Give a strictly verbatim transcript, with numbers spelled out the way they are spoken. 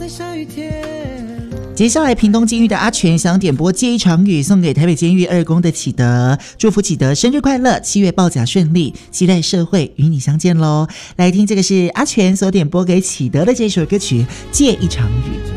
下雨天。 接下来屏东监狱的阿全想点播借一场雨送给台北监狱二公的启德，祝福启德生日快乐，七月报甲顺利，期待社会与你相见咯。来听这个是阿全所点播给启德的这首歌曲借一场雨。